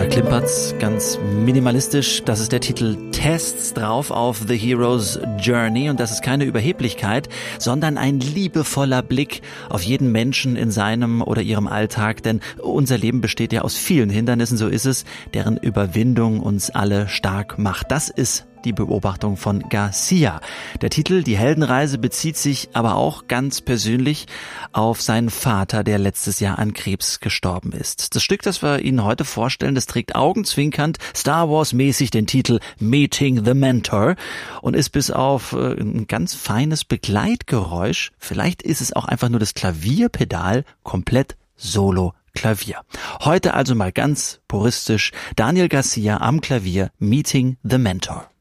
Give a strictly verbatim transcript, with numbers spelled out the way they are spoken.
klimpert's ganz minimalistisch. Das ist der Titel Tests drauf auf The Hero's Journey. Und das ist keine Überheblichkeit, sondern ein liebevoller Blick auf jeden Menschen in seinem oder ihrem Alltag. Denn unser Leben besteht ja aus vielen Hindernissen, so ist es, deren Überwindung uns alle stark macht. Das ist die Beobachtung von Garcia. Der Titel Die Heldenreise bezieht sich aber auch ganz persönlich auf seinen Vater, der letztes Jahr an Krebs gestorben ist. Das Stück, das wir Ihnen heute vorstellen, das trägt augenzwinkernd Star Wars-mäßig den Titel Meeting the Mentor und ist bis auf ein ganz feines Begleitgeräusch, vielleicht ist es auch einfach nur das Klavierpedal, komplett solo Klavier. Heute also mal ganz puristisch Daniel Garcia am Klavier Meeting the Mentor.